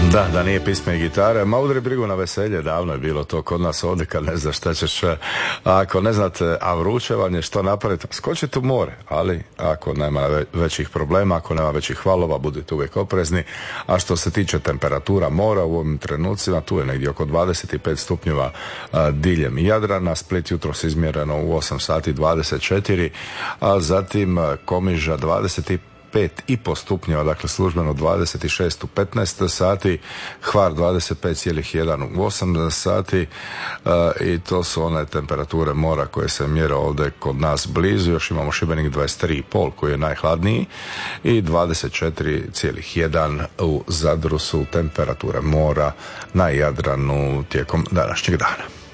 Da nije pisme i gitare, ma udri brigu na veselje, davno je bilo to kod nas ovdje kad ne znaš šta ćeš, ako ne znate, a vruće vam je, što napraviti, skočite u more, ali ako nema većih problema, ako nema većih valova, budite uvijek oprezni, a što se tiče temperatura mora u ovim trenucima, tu je negdje oko 25 stupnjeva diljem Jadrana, Split jutros izmjereno u 8 sati 24, a zatim Komiža 25 5,5 stupnjeva, dakle službeno 26 u 15 sati, Hvar 25,1 u 8 sati i to su one temperature mora koje se mjere ovdje kod nas blizu. Još imamo Šibenik 23,5 koji je najhladniji i 24,1 u Zadru su temperature mora na Jadranu tijekom današnjeg dana.